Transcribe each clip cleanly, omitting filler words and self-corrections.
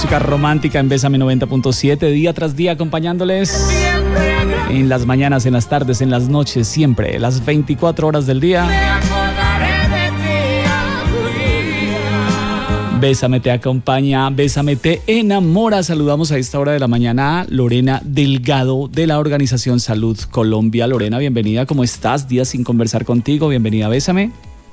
música romántica en Bésame 90.7, día tras día acompañándoles en las mañanas, en las tardes, en las noches, siempre, las 24 horas del día. Bésame te acompaña, Bésame te enamora. Saludamos a esta hora de la mañana a Lorena Delgado de la organización Salud Colombia. Lorena, bienvenida, ¿cómo estás? Días sin conversar contigo, bienvenida a Bésame.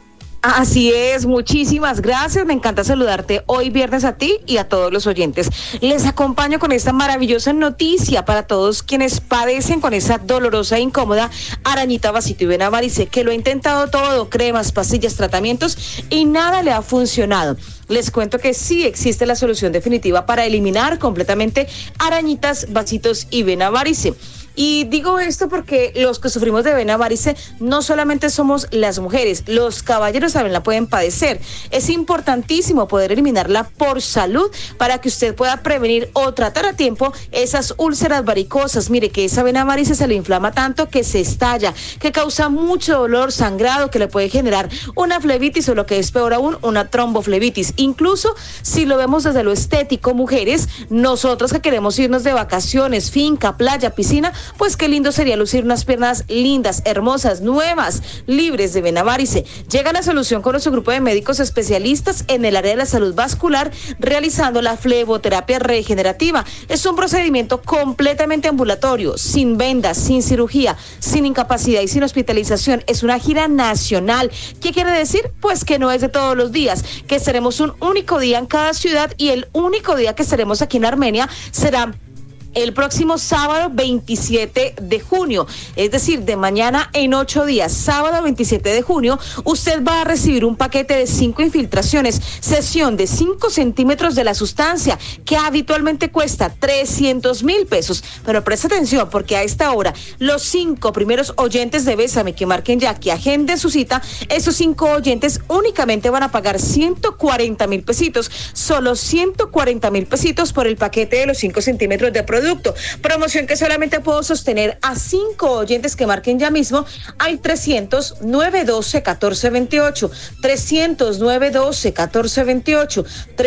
Así es, muchísimas gracias, me encanta saludarte hoy viernes a ti y a todos los oyentes. Les acompaño con esta maravillosa noticia para todos quienes padecen con esa dolorosa e incómoda arañita, vasito y vena varice, que lo ha intentado todo, cremas, pastillas, tratamientos y nada le ha funcionado. Les cuento que sí existe la solución definitiva para eliminar completamente arañitas, vasitos y vena varice. Y digo esto porque los que sufrimos de vena varice no solamente somos las mujeres, los caballeros también la pueden padecer. Es importantísimo poder eliminarla por salud para que usted pueda prevenir o tratar a tiempo esas úlceras varicosas. Mire que esa vena varice se le inflama tanto que se estalla, que causa mucho dolor, sangrado, que le puede generar una flebitis o lo que es peor aún, una tromboflebitis. Incluso si lo vemos desde lo estético, mujeres, nosotros que queremos irnos de vacaciones, finca, playa, piscina, pues qué lindo sería lucir unas piernas lindas, hermosas, nuevas, libres de vena varice. Llega la solución con nuestro grupo de médicos especialistas en el área de la salud vascular, realizando la fleboterapia regenerativa. Es un procedimiento completamente ambulatorio, sin vendas, sin cirugía, sin incapacidad y sin hospitalización. Es una gira nacional. ¿Qué quiere decir? Pues que no es de todos los días, que estaremos un único día en cada ciudad y el único día que estaremos aquí en Armenia será el próximo sábado 27 de junio, es decir, de mañana en 8 días, sábado 27 de junio, usted va a recibir un paquete de 5 infiltraciones, sesión de 5 centímetros de la sustancia, que habitualmente cuesta 300,000 pesos. Pero presta atención, porque a esta hora, los 5 primeros oyentes de Bésame que marquen ya, que agenden su cita, esos 5 oyentes únicamente van a pagar 140,000 pesitos, solo 140,000 pesitos por el paquete de los 5 centímetros de producto. Promoción que solamente puedo sostener a 5 oyentes que marquen ya mismo al 300-912-1428, 300-912-1428,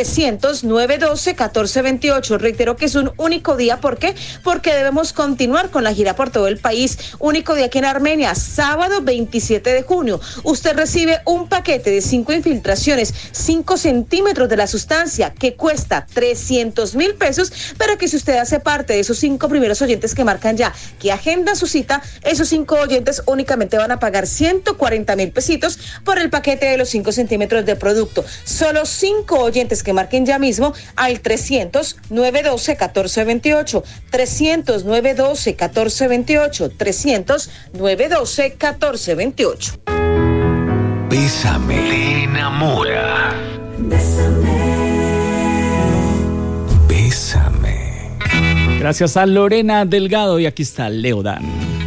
300-912-1428. Reitero que es un único día. ¿Por qué? Porque debemos continuar con la gira por todo el país. Único día aquí en Armenia, sábado 27 de junio. Usted recibe un paquete de 5 infiltraciones, 5 centímetros de la sustancia, que cuesta 300,000 pesos, pero que si usted hace parte de esos 5 primeros oyentes que marcan ya, que agendan su cita, esos 5 oyentes únicamente van a pagar 140,000 pesitos por el paquete de los 5 centímetros de producto. Solo 5 oyentes que marquen ya mismo al 300-912-1428, 300-912-1428, 300-912-1428. Bésame, te enamora. Bésame. Gracias a Lorena Delgado, y aquí está Leodan.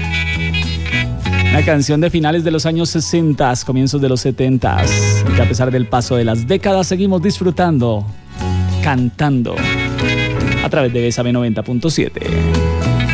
Una canción de finales de los años 60, comienzos de los 70, que a pesar del paso de las décadas seguimos disfrutando, cantando a través de Bésame 90.7.